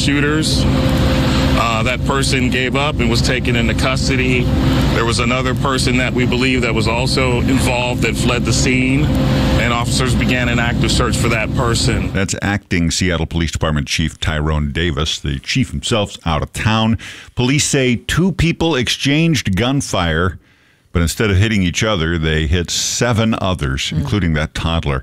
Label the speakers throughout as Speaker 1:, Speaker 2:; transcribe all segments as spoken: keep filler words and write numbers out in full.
Speaker 1: shooters. Uh, that person gave up and was taken into custody. There was another person that we believe that was also involved that fled the scene, and officers began an active search for that person.
Speaker 2: That's acting Seattle Police Department Chief Tyrone Davis. The chief himself's out of town. Police say two people exchanged gunfire, but instead of hitting each other, they hit seven others, mm. including that toddler.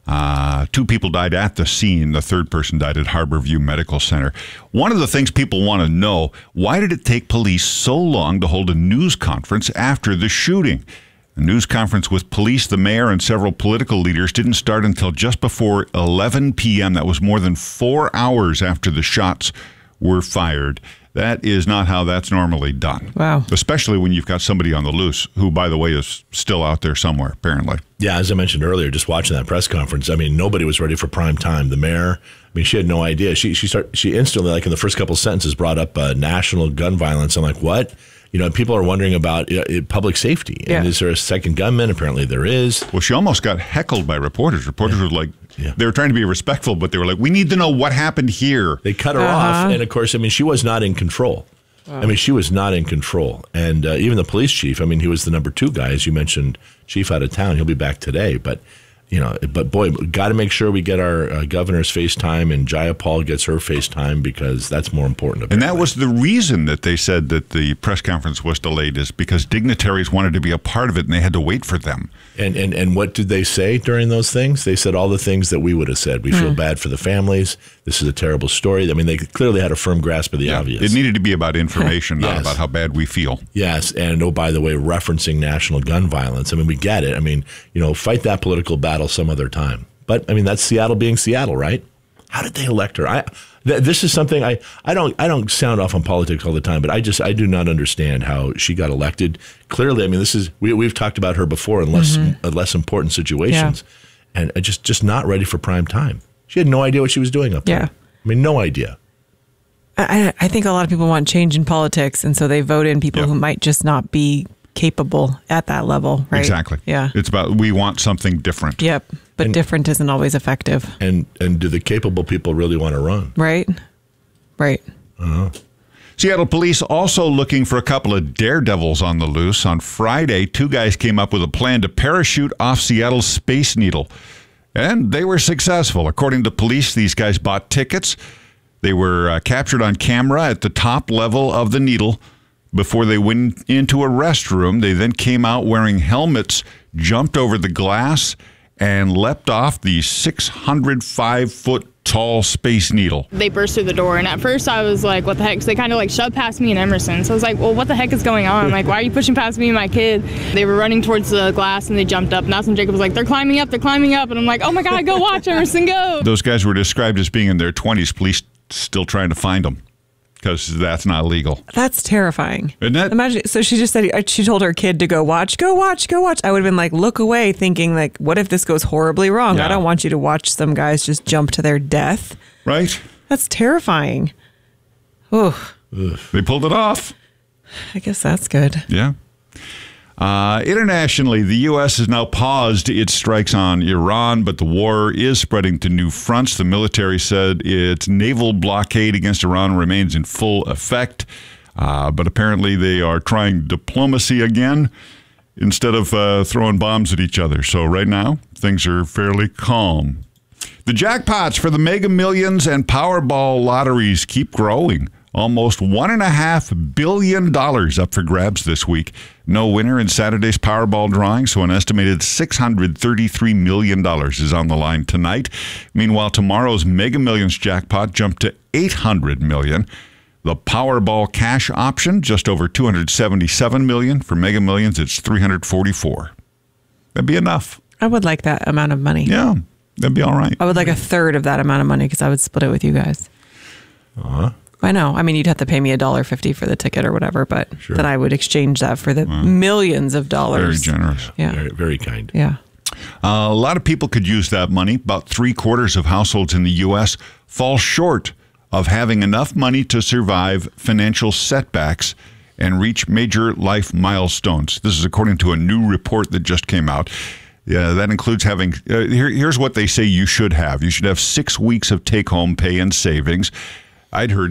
Speaker 2: Uh, two people died at the scene. The third person died at Harborview Medical Center. One of the things people want to know, why did it take police so long to hold a news conference after the shooting? A news conference with police, the mayor, and several political leaders didn't start until just before eleven p.m. That was more than four hours after the shots were fired. That is not how that's normally done.
Speaker 3: Wow.
Speaker 2: Especially when you've got somebody on the loose who, by the way, is still out there somewhere, apparently.
Speaker 4: Yeah, as I mentioned earlier, just watching that press conference, I mean, nobody was ready for prime time. The mayor, I mean, she had no idea. She she start, she instantly, like in the first couple of sentences, brought up uh, national gun violence. I'm like, what? You know, people are wondering about uh, public safety. And yeah. is there a second gunman? Apparently there is.
Speaker 2: Well, she almost got heckled by reporters. Reporters yeah. were like, yeah. they were trying to be respectful, but they were like, we need to know what happened here.
Speaker 4: They cut her uh-huh. off. And, of course, I mean, she was not in control. Wow. I mean, she was not in control. And uh, even the police chief, I mean, he was the number two guy, as you mentioned, chief out of town. He'll be back today. But, you know, but boy, got to make sure we get our uh, governor's FaceTime and Jayapal gets her FaceTime because that's more important. Apparently.
Speaker 2: And that was the reason that they said that the press conference was delayed, is because dignitaries wanted to be a part of it and they had to wait for them.
Speaker 4: And and, and what did they say during those things? They said all the things that we would have said. We mm. feel bad for the families. This is a terrible story. I mean, they clearly had a firm grasp of the
Speaker 2: yeah,
Speaker 4: obvious.
Speaker 2: It needed to be about information, yes. not about how bad we feel.
Speaker 4: Yes. And, oh, by the way, referencing national gun violence. I mean, we get it. I mean, you know, fight that political battle some other time. But, I mean, that's Seattle being Seattle, right? How did they elect her? I th- This is something I, I don't I don't sound off on politics all the time, but I just I do not understand how she got elected. Clearly, I mean, this is we, we've talked about her before in less, mm-hmm. uh, less important situations, yeah. and just, just not ready for prime time. She had no idea what she was doing up there.
Speaker 3: Yeah.
Speaker 4: I mean, no idea.
Speaker 3: I, I think a lot of people want change in politics, and so they vote in people yep. who might just not be capable at that level, right?
Speaker 2: Exactly.
Speaker 3: Yeah.
Speaker 2: It's about we want something different.
Speaker 3: Yep. But and, different isn't always effective.
Speaker 4: And and do the capable people really want to run?
Speaker 3: Right. Right.
Speaker 4: Uh-huh.
Speaker 2: Seattle police also looking for a couple of daredevils on the loose. On Friday, two guys came up with a plan to parachute off Seattle's Space Needle. And they were successful. According to police, these guys bought tickets. They were uh, captured on camera at the top level of the needle. Before they went into a restroom, they then came out wearing helmets, jumped over the glass, and leapt off the six hundred five foot tall Space Needle.
Speaker 5: They burst through the door, and at first I was like, what the heck? So they kind of like shoved past me and Emerson. So I was like, well, what the heck is going on? Like, why are you pushing past me and my kid? They were running towards the glass, and they jumped up. And that's when Jacob was like, they're climbing up, they're climbing up. And I'm like, oh my God, go watch Emerson, go.
Speaker 2: Those guys were described as being in their twenties. Police still trying to find them, because that's not legal.
Speaker 3: That's terrifying.
Speaker 2: Isn't it?
Speaker 3: Imagine, so she just said, she told her kid to go watch, go watch, go watch. I would have been like, look away, thinking like, what if this goes horribly wrong? Yeah. I don't want you to watch some guys just jump to their death.
Speaker 2: Right.
Speaker 3: That's terrifying. Oh,
Speaker 2: they pulled it off.
Speaker 3: I guess that's good.
Speaker 2: Yeah. Uh, internationally, the U S has now paused its strikes on Iran, but the war is spreading to new fronts. The military said its naval blockade against Iran remains in full effect, uh, but apparently they are trying diplomacy again instead of uh, throwing bombs at each other. So right now, things are fairly calm. The jackpots for the Mega Millions and Powerball lotteries keep growing. Almost one and a half billion dollars up for grabs this week. No winner in Saturday's Powerball drawing, so an estimated six hundred thirty-three million dollars is on the line tonight. Meanwhile, tomorrow's Mega Millions jackpot jumped to eight hundred million dollars. The Powerball cash option, just over two hundred seventy-seven million dollars. For Mega Millions, it's three hundred forty-four. That'd be enough.
Speaker 3: I would like that amount of money.
Speaker 2: Yeah, that'd be all right.
Speaker 3: I would like a third of that amount of money because I would split it with you guys.
Speaker 4: Uh-huh.
Speaker 3: I know. I mean, you'd have to pay me a dollar fifty for the ticket or whatever, but sure. Then I would exchange that for the wow. millions of dollars.
Speaker 2: Very generous.
Speaker 3: Yeah.
Speaker 4: Very, very kind.
Speaker 3: Yeah.
Speaker 2: Uh, a lot of people could use that money. About three quarters of households in the U S fall short of having enough money to survive financial setbacks and reach major life milestones. This is according to a new report that just came out. Yeah, that includes having, uh, here, here's what they say you should have. You should have six weeks of take-home pay and savings. I'd heard